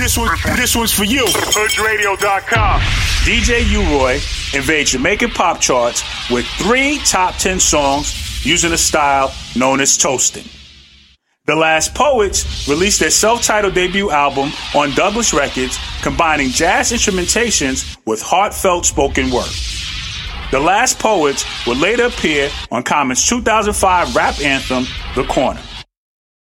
This one's for you. HoodRadio.com. DJ U-Roy invades Jamaican pop charts with 3 top 10 songs using a style known as toasting. The Last Poets released their self-titled debut album on Douglas Records, combining jazz instrumentations with heartfelt spoken word. The Last Poets would later appear on Common's 2005 rap anthem, The Corner.